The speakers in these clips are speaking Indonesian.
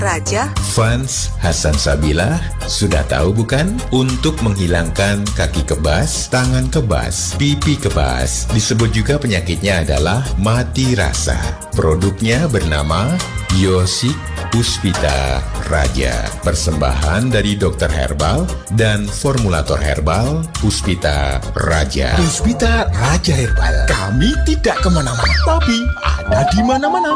Raja, Fans Hasan Sabila, sudah tahu bukan? Untuk menghilangkan kaki kebas, tangan kebas, pipi kebas, disebut juga penyakitnya adalah mati rasa. Produknya bernama Yosik Puspita Raja. Persembahan dari dokter herbal dan formulator herbal Puspita Raja. Puspita Raja Herbal. Kami tidak kemana-mana, tapi ada di mana-mana.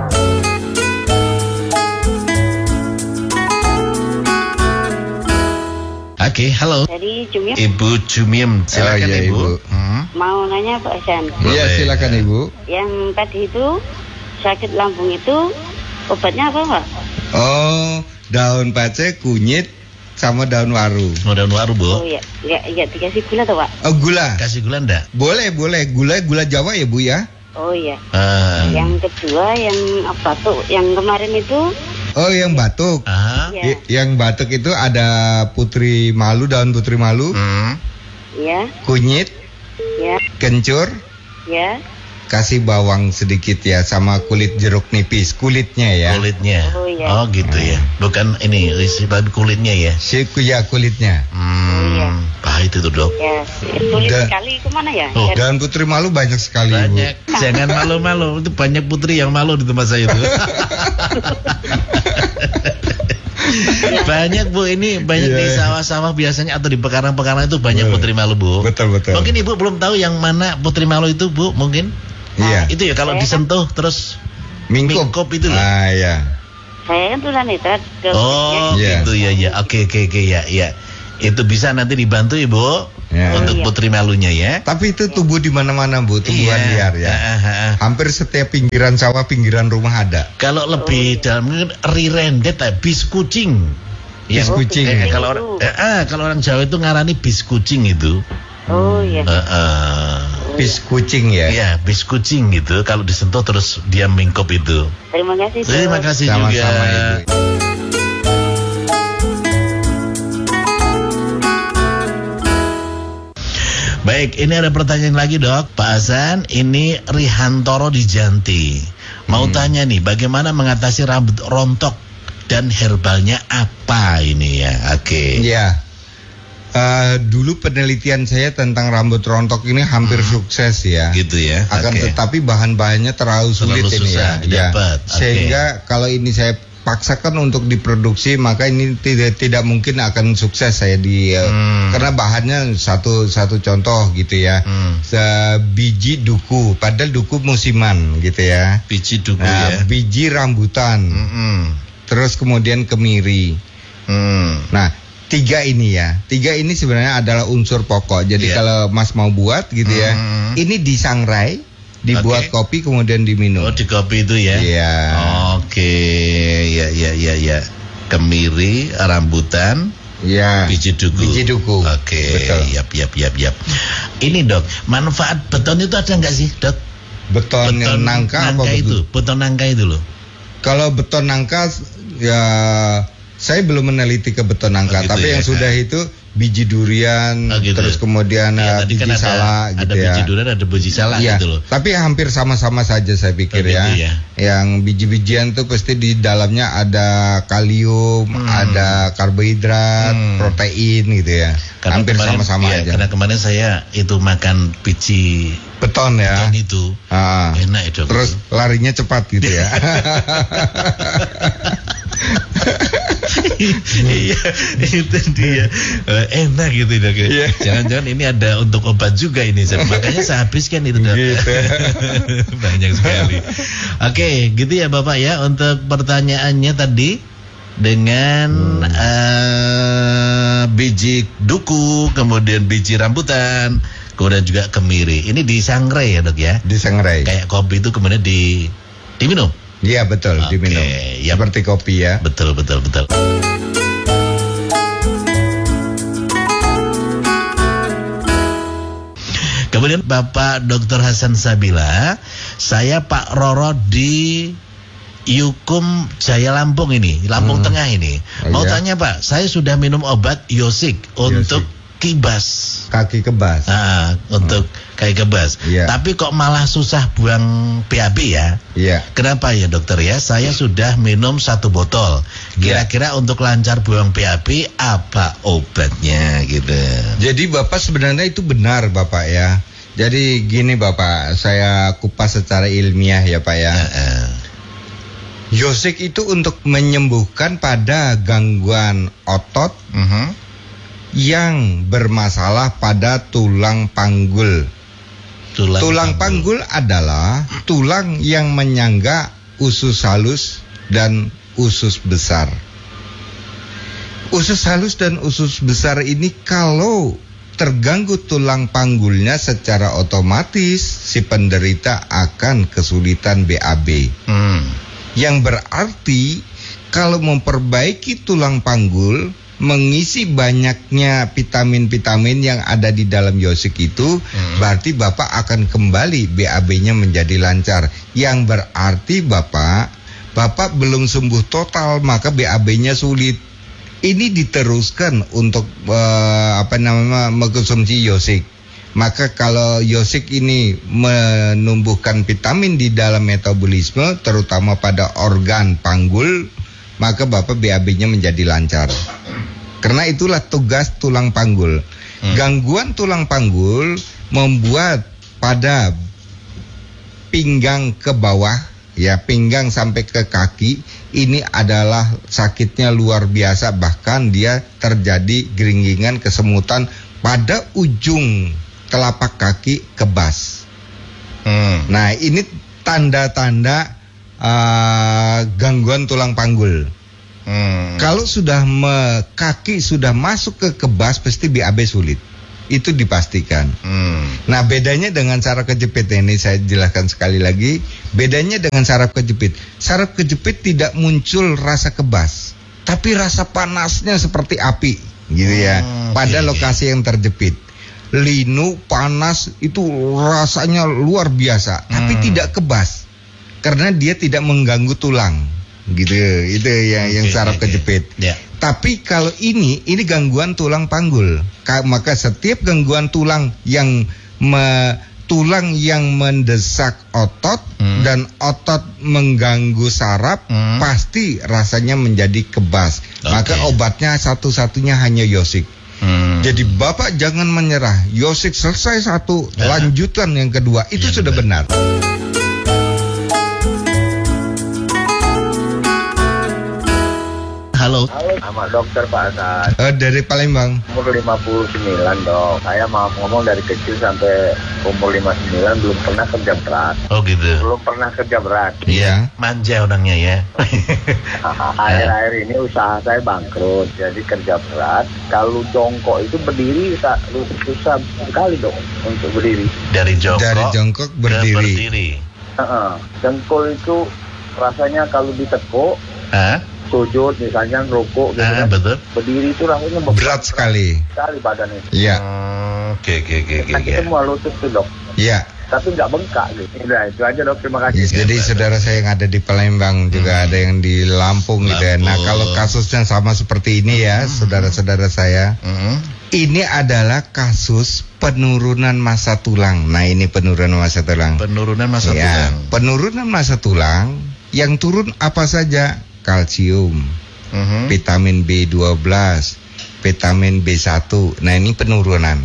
Oke, halo. Jadi Jumim. Ibu Jumim, silakan iya, Ibu. Mau nanya Pak Hasan. Iya, silakan Ibu. Yang tadi itu sakit lambung itu obatnya apa Pak? Oh, daun pace, kunyit, sama daun waru. Mau daun waru, Bu? Oh iya, enggak dikasih gula tuh Pak? Oh, gula. Kasih gula enggak? Boleh. Gula Jawa ya Bu ya? Oh iya. Yang kedua yang batuk, yang kemarin itu. Oh, yang batuk. Iya. Yang batuk itu ada putri malu, daun putri malu. Iya. Kunyit. Iya. Kencur. Iya. Kasih bawang sedikit ya, sama kulit jeruk nipis, kulitnya ya. Kulitnya. Oh iya. Oh gitu ya. Bukan ini, tapi kulitnya ya. Ya, kulitnya. Iya. Pahit itu, Dok. Ya, sulit sekali kemana ya? Oh. Daun putri malu banyak sekali, Banyak. Bu. Jangan malu-malu. Itu banyak putri yang malu di tempat saya itu. Banyak Bu, ini banyak di sawah-sawah biasanya atau di pekarangan-pekarangan itu banyak putri malu, Bu. Betul. Mungkin Ibu belum tahu yang mana putri malu itu, Bu, mungkin? Iya. Itu ya kalau disentuh terus Mingkup itu loh. ya. Saya kan tunanetra. Oh, gitu ya. Oke ya. Itu bisa nanti dibantu Ibu untuk putri malunya ya. Tapi itu tumbuh di mana-mana Bu, tumbuhan liar ya. Hampir setiap pinggiran sawah, pinggiran rumah ada. Kalau lebih dalam rirendet, bis kucing. Bis kucing. Kalau orang Jawa itu ngarani bis kucing itu. Oh iya. Bis kucing ya. Iya, bis kucing gitu. Kalau disentuh terus dia mingkup itu. Terima kasih. Terima kasih Sama-sama, juga. Ibu. Baik, ini ada pertanyaan lagi Dok. Pak Hasan, ini Rihantoro di Janti. Mau tanya nih, bagaimana mengatasi rambut rontok dan herbalnya apa ini ya? Oke. Iya. Dulu penelitian saya tentang rambut rontok ini hampir sukses ya. Gitu ya. Akan tetapi bahan-bahannya terlalu sulit ini susah ya. didapat. Sehingga kalau ini saya paksakan untuk diproduksi, maka ini tidak mungkin akan sukses saya karena bahannya satu contoh gitu ya. Biji duku, padahal duku musiman gitu ya. Biji duku ya. Biji rambutan. Terus kemudian kemiri. Nah, tiga ini sebenarnya adalah unsur pokok. Jadi kalau Mas mau buat gitu ya, ini disangrai, dibuat kopi kemudian diminum. Oh, di kopi itu ya? Iya. Oke, ya. Kemiri, rambutan, biji duku. Oke, yap. Ini Dok, manfaat beton itu ada nggak sih Dok? Beton nangka apa itu? Beton nangka itu loh. Kalau beton nangka ya saya belum meneliti ke beton nangka, tapi yang sudah itu biji durian, terus kemudian biji kan salak ada gitu ya. Biji durian, ada biji salak gitu loh. Tapi hampir sama-sama saja saya pikir ya. Yang biji-bijian itu pasti di dalamnya ada kalium, ada karbohidrat, protein gitu ya. Karena hampir sama-sama aja. Karena kemarin saya itu makan biji beton ya. Beton itu. Enak itu. Terus larinya cepat gitu ya. Iya, itu dia. Enak gitu Dok. Jangan-jangan ini ada untuk obat juga ini. Makanya saya habiskan itu Dok. Gitu. Banyak sekali. Oke, gitu ya Bapak ya untuk pertanyaannya tadi dengan biji duku, kemudian biji rambutan, kemudian juga kemiri. Ini disangrai ya Dok ya? Disangrai. Kayak kopi itu kemudian diminum. Iya betul, diminum. Seperti kopi ya. Betul. Kemudian Bapak Dr. Hasan Sabila, saya Pak Roro di Yukum Jaya Lampung ini, Lampung Tengah ini. Mau tanya Pak, saya sudah minum obat Yosik untuk kibas. Kaki kebas. Untuk kaki kebas. Iya. Tapi kok malah susah buang BAB ya? Iya. Kenapa ya dokter ya? Saya sudah minum 1 botol. Kira-kira untuk lancar buang BAB apa obatnya gitu? Jadi Bapak sebenarnya itu benar Bapak ya. Jadi gini Bapak, saya kupas secara ilmiah ya Pak ya. Yosik itu untuk menyembuhkan pada gangguan otot yang bermasalah pada tulang panggul. Tulang panggul adalah tulang yang menyangga usus halus dan usus besar. Usus halus dan usus besar ini kalau terganggu tulang panggulnya, secara otomatis si penderita akan kesulitan BAB. Yang berarti kalau memperbaiki tulang panggul, mengisi banyaknya vitamin-vitamin yang ada di dalam Yosik itu, berarti Bapak akan kembali BAB-nya menjadi lancar. Yang berarti Bapak belum sembuh total, maka BAB-nya sulit. Ini diteruskan untuk mengkonsumsi Yosik. Maka kalau Yosik ini menumbuhkan vitamin di dalam metabolisme, terutama pada organ panggul, maka Bapak BAB-nya menjadi lancar. Karena itulah tugas tulang panggul. Gangguan tulang panggul membuat pada pinggang ke bawah, ya pinggang sampai ke kaki, ini adalah sakitnya luar biasa. Bahkan dia terjadi geringgingan, kesemutan pada ujung telapak kaki kebas. Nah ini tanda-tanda gangguan tulang panggul. Kalau sudah kaki sudah masuk ke kebas, pasti BAB sulit. Itu dipastikan. Nah bedanya dengan saraf kejepit, ini saya jelaskan sekali lagi. Bedanya dengan saraf kejepit, saraf kejepit tidak muncul rasa kebas, tapi rasa panasnya seperti api gitu ya, pada lokasi yang terjepit. Linu panas itu rasanya luar biasa, tapi tidak kebas karena dia tidak mengganggu tulang gitu. Itu yang saraf kejepit. Tapi kalau ini gangguan tulang panggul, maka setiap gangguan tulang yang mendesak otot dan otot mengganggu saraf, pasti rasanya menjadi kebas. Maka obatnya satu-satunya hanya Yosik. Jadi Bapak jangan menyerah. Yosik selesai satu, lanjutan yang kedua, itu sudah benar. Halo. Sama dokter Pak Hasan. Dari Palembang. Umur 59 dok. Saya mau ngomong dari kecil sampai umur 59 belum pernah kerja berat. Oh gitu. Belum pernah kerja berat. Iya. Manja orangnya ya. Akhir-akhir ini usaha saya bangkrut. Jadi kerja berat. Kalau jongkok itu berdiri susah sekali dok untuk berdiri. Dari jongkok berdiri. Jengkol itu rasanya kalau ditekuk. Sujud misalnya rukuk gitu kan. Betul. Berdiri itu rasanya berat sekali badan itu. Iya. Oke. Semua lutut tuh dok. Iya. Tapi nggak bengkak gitu. Udah itu aja dok, terima kasih. Jadi saudara saya yang ada di Palembang juga ada yang di Lampung gitu ya. Nah kalau kasusnya sama seperti ini ya saudara-saudara saya, ini adalah kasus penurunan massa tulang. Nah ini penurunan massa tulang. Penurunan massa tulang yang turun apa saja? Kalsium, vitamin B12, vitamin B1. Nah ini penurunan.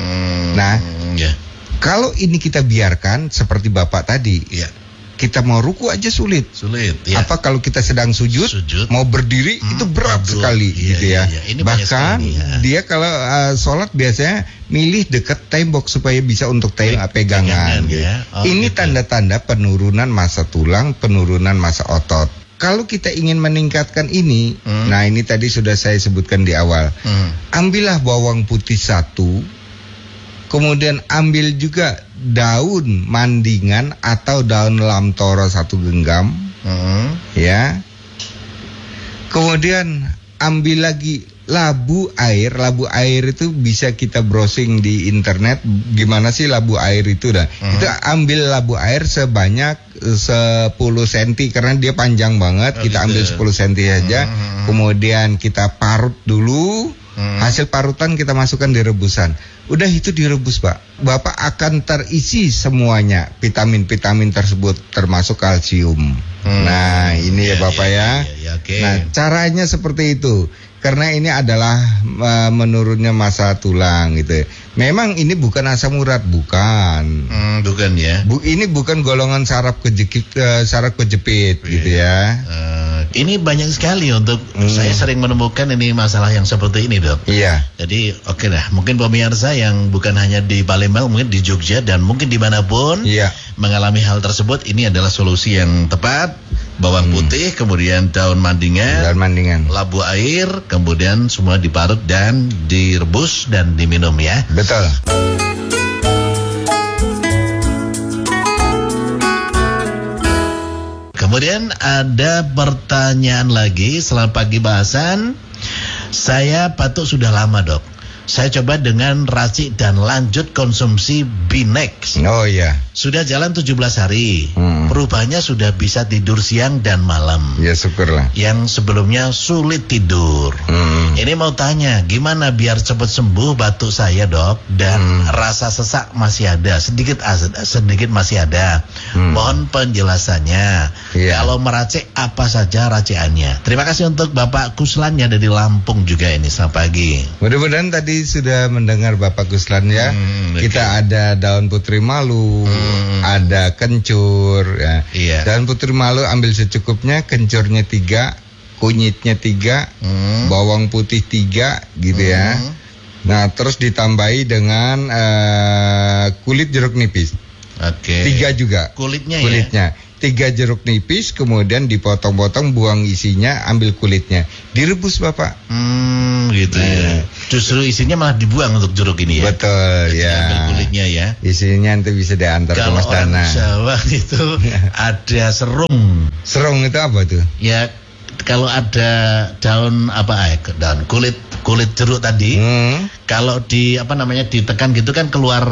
Kalau ini kita biarkan seperti Bapak tadi, kita mau ruku aja sulit. Apa kalau kita sedang sujud mau berdiri itu berat sekali gitu ya. Bahkan dia kalau sholat biasanya milih dekat tembok supaya bisa untuk pegangan. Ini tanda-tanda penurunan massa tulang, penurunan massa otot. Kalau kita ingin meningkatkan ini, nah ini tadi sudah saya sebutkan di awal. Ambillah bawang putih 1, kemudian ambil juga daun mandingan atau daun lamtoro 1 genggam, ya. Kemudian ambil lagi labu air. Labu air itu bisa kita browsing di internet. Gimana sih labu air itu dah? Kita ambil labu air sebanyak 10 cm karena dia panjang banget. Kita ambil 10 cm saja. Kemudian kita parut dulu. Hasil parutan kita masukkan di rebusan. Udah itu direbus, Pak. Bapak akan terisi semuanya vitamin-vitamin tersebut termasuk kalsium. Nah, ini ya Bapak ya. Okay. Nah, caranya seperti itu. Karena ini adalah menurunnya massa tulang gitu. Memang ini bukan asam urat, bukan. Bukan ya. Ini bukan golongan saraf kejepit gitu ya. Ini banyak sekali untuk saya sering menemukan ini masalah yang seperti ini, Dok. Iya. Jadi oke lah, mungkin pemirsa yang bukan hanya di Palembang, mungkin di Jogja dan mungkin dimanapun mengalami hal tersebut, ini adalah solusi yang tepat. Bawang putih, kemudian daun mandingan, labu air, kemudian semua diparut dan direbus dan diminum ya. Betul. Kemudian ada pertanyaan lagi. Selamat pagi Bahasan. Saya batuk sudah lama, Dok. Saya coba dengan racik dan lanjut konsumsi Binex. Oh iya. Sudah jalan 17 hari. Perubahannya sudah bisa tidur siang dan malam. Ya syukurlah. Yang sebelumnya sulit tidur. Ini mau tanya, gimana biar cepat sembuh batuk saya, Dok? Dan rasa sesak masih ada, sedikit masih ada. Mohon penjelasannya. Kalau meracik apa saja racikannya? Terima kasih untuk Bapak Kuslannya dari Lampung juga ini. Selamat pagi. Mudah-mudahan tadi sudah mendengar Bapak Kuslan ya. Kita ada daun putri malu, ada kencur ya. Daun putri malu ambil secukupnya, kencurnya 3, kunyitnya 3, bawang putih 3 gitu ya. Nah, terus ditambahi dengan kulit jeruk nipis. 3 juga. Kulitnya. 3 jeruk nipis, kemudian dipotong-potong, buang isinya, ambil kulitnya, direbus Bapak. Gitu ya. Justru isinya malah dibuang untuk jeruk ini ya. Betul. Jadi ya. Ambil kulitnya ya. Isinya nanti bisa diantar ke Mas Dana. Kalau orang Jawa itu ada serung. Serung itu apa tuh? Ya, kalau ada daun daun kulit jeruk tadi, kalau ditekan gitu kan keluar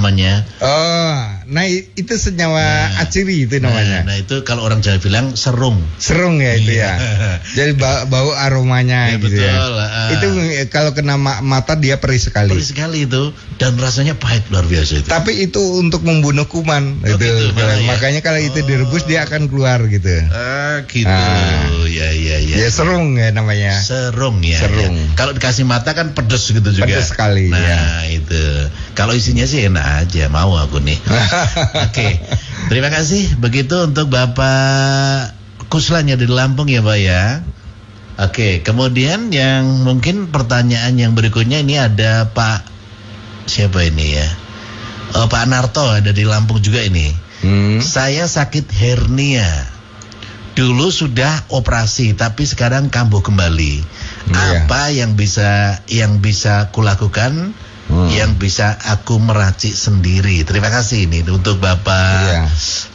Oh, nah itu senyawa aciri itu namanya. Nah itu kalau orang Jawa bilang serung. Serung ya itu ya. Jadi bau aromanya gitu betul, ya. Itu kalau kena mata dia perih sekali. Perih sekali itu dan rasanya pahit luar biasa itu. Tapi itu untuk membunuh kuman itu. Gitu, makanya kalau itu direbus dia akan keluar gitu. Gitu. Ya. Ya serung ya namanya. Serung ya. Serung. Ya. Kalau dikasih mata kan pedes gitu juga. Pedes sekali. Nah itu. Kalau isinya sih enak aja, mau aku nih. Oke. Terima kasih. Begitu untuk Bapak Kuslannya dari Lampung ya Pak ya. Oke. Kemudian yang mungkin pertanyaan yang berikutnya ini ada Pak siapa ini ya? Pak Narto ada di Lampung juga ini. Saya sakit hernia. Dulu sudah operasi tapi sekarang kambuh kembali. Apa yang bisa kulakukan? Yang bisa aku meracik sendiri. Terima kasih ini untuk Bapak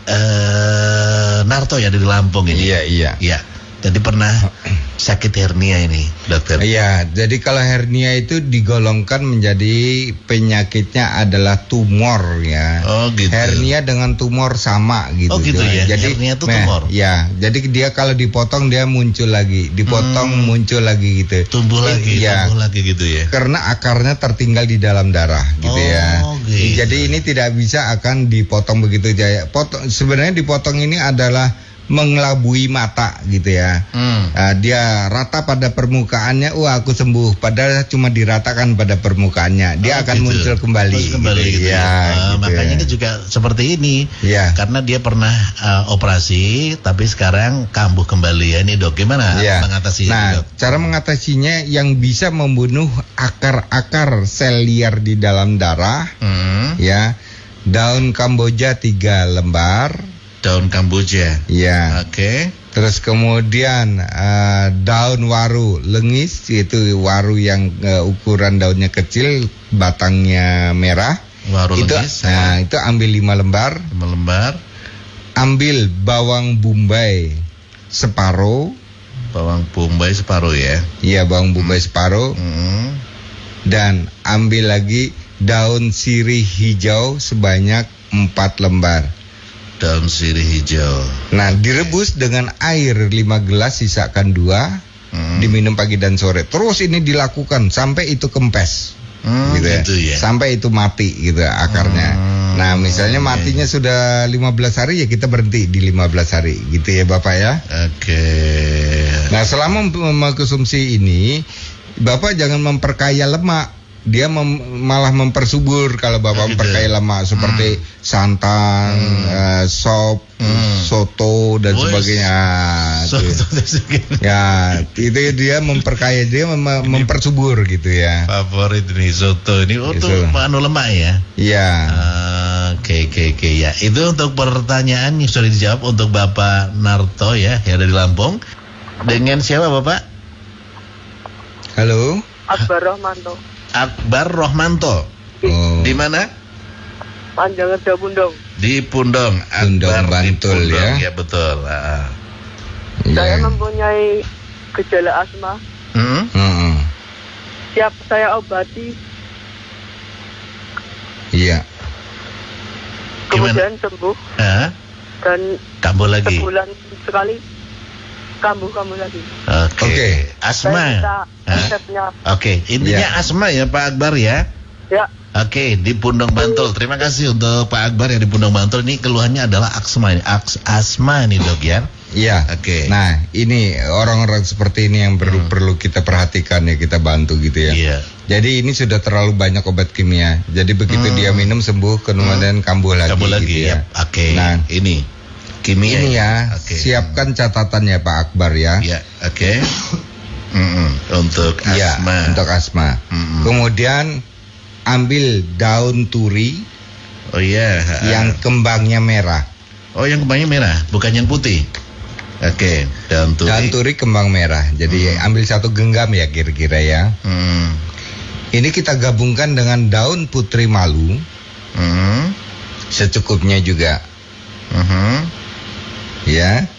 Narto ya dari Lampung ini. Iya. Jadi pernah sakit hernia ini, dokter. Iya, jadi kalau hernia itu digolongkan menjadi penyakitnya adalah tumor ya. Oh gitu. Hernia dengan tumor sama gitu. Oh gitu ya. Jadi hernia itu tumor. Ya, jadi dia kalau dipotong dia muncul lagi, dipotong muncul lagi gitu. Tumbuh lagi gitu ya. Karena akarnya tertinggal di dalam darah gitu ya. Gitu. Jadi ini tidak bisa akan dipotong begitu saja. Sebenarnya dipotong ini adalah mengelabui mata gitu ya. Dia rata pada permukaannya, aku sembuh. Padahal cuma diratakan pada permukaannya. Dia akan muncul kembali. Gitu ya. Makanya ini juga seperti ini. Karena dia pernah operasi, tapi sekarang kambuh kembali ya. Ini Dok, gimana mengatasinya? Nah, Dok? cara mengatasinya yang bisa membunuh akar-akar sel liar di dalam darah, ya, daun Kamboja 3 lembar. Daun Kamboja. Iya. Oke. Terus kemudian daun waru lengis, yaitu waru yang ukuran daunnya kecil, batangnya merah. Waru itu, lengis. Itu ambil 5 lembar. 5 lembar. Ambil bawang bombay separuh. Bawang bombay separuh ya. Iya, bawang bombay separuh. Dan ambil lagi daun sirih hijau sebanyak 4 lembar. Daun sirih hijau. Nah, direbus dengan air 5 gelas, sisakan 2. diminum pagi dan sore. Terus ini dilakukan sampai itu kempes. Gitu ya. Sampai itu mati gitu akarnya. Nah, misalnya matinya sudah 15 hari ya kita berhenti di 15 hari gitu ya Bapak ya. Oke. Nah, selama mengkonsumsi ini Bapak jangan memperkaya lemak. Dia malah mempersubur kalau Bapak memperkaya lemak seperti santan, sop, soto dan sebagainya. Ya, itu dia memperkaya, dia mempersubur gitu ya. Favorit ini soto ini untuk anu lemak ya. Iya. Oke ya. Itu untuk pertanyaan yang sudah dijawab untuk Bapak Narto ya, yang ada di Lampung. Dengan siapa Bapak? Halo. Akbar Rohmanto. Akbar Rohmanto. Di mana? Panjang Kerja Pundong. Di Pundong. Pundong Bantul di Pundong, ya. Ya betul. Saya mempunyai gejala asma. Siap saya obati. Iya. Kemudian sembuh. Dan kambuh lagi. Sebulan sekali kambuh lagi. Oke. Asma. Oke, intinya asma ya Pak Akbar ya. Ya. Oke, di Pundong Bantul. Terima kasih untuk Pak Akbar yang di Pundong Bantul. Ini keluhannya adalah asma ini. Asma nih Dok ya. Iya. Oke. Nah, ini orang-orang seperti ini yang perlu kita perhatikan ya, kita bantu gitu ya. Iya. Jadi ini sudah terlalu banyak obat kimia. Jadi begitu dia minum sembuh, kemudian kambuh lagi. Gitu ya. Oke. Nah, ini kimia. Ini ya. Siapkan catatannya Pak Akbar ya. Iya. Oke. Untuk asma. Ya, untuk asma. Kemudian ambil daun turi. Oh iya. Yang kembangnya merah. Oh, yang kembangnya merah, bukan yang putih. Oke, daun turi. Daun turi kembang merah. Jadi ambil 1 genggam ya kira-kira ya. Ini kita gabungkan dengan daun putri malu. Secukupnya juga. Ya.